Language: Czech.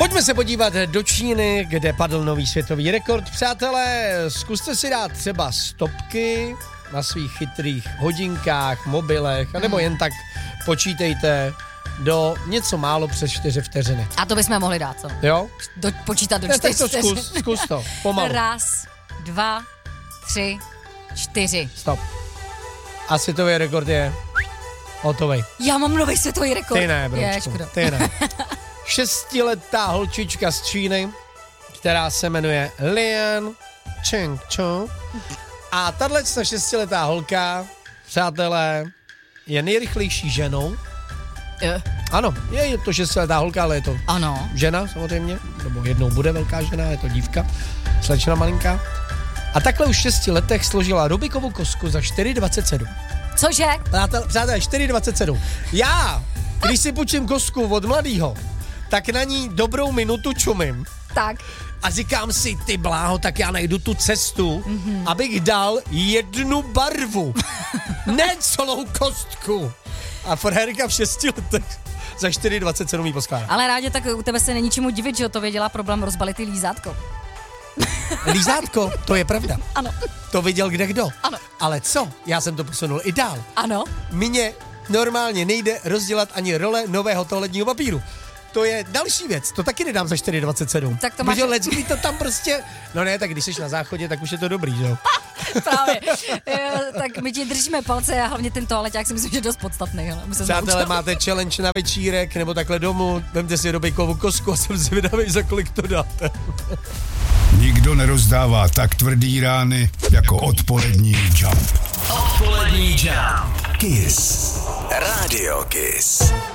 Pojďme se podívat do Číny, kde padl nový světový rekord. Přátelé, zkuste si dát třeba stopky na svých chytrých hodinkách, mobilech, anebo jen tak počítejte do něco málo přes 4 vteřiny. A to bychom mohli dát, co? Jo? Počítat do 4 Tak to vteřin. zkus to, pomalu. 1, 2, 3, 4. Stop. A světový rekord je hotovej. Já mám nový světový rekord. Ty ne, broučku, ty ne. 6letá holčička z Číny, která se jmenuje Lian Chengchou. A tahle 6letá holka, přátelé, je nejrychlejší ženou. Ano, je to 6letá holka, ale je to žena samozřejmě, nebo jednou bude velká žena, je to dívka, slečna malinká. A takhle už v 6 letech složila Rubikovu kostku za 4,27. Cože? Přátelé, 4,27. Já, když si půjčím kostku od mladýho, tak na ní dobrou minutu čumím. Tak. A říkám si, ty bláho, tak já najdu tu cestu, abych dal jednu barvu. Ne celou kostku. A frérka v 6 letech za 4,27 jí poskládá. Ale Rádě, tak u tebe se není čemu divit, že to věděla problém rozbalit i lízátko. Lízátko, to je pravda. Ano. To viděl kdekdo. Ano. Ale co? Já jsem to posunul i dál. Ano. Mně normálně nejde rozdělat ani role nového toaletního papíru. To je další věc, to taky nedám za 4,27. Tak to máš... Protože to tam prostě... No ne, tak když jsi na záchodě, tak už je to dobrý, že jo? Právě. Tak my ti držíme palce a hlavně ten toaleťák si myslím, že je dost podstatný. Přátelé, máte challenge na večírek nebo takhle domů, vemte si Rubikovou kostku a jsem zvědavý, za kolik to dáte. Nikdo nerozdává tak tvrdý rány jako odpolední Jump. Odpolední Jump. Kiss. Radio Kiss.